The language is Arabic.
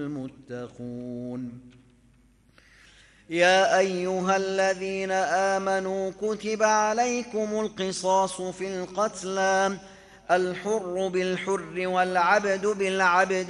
المتقون. يا أيها الذين آمنوا كتب عليكم القصاص في القتلى الحر بالحر والعبد بالعبد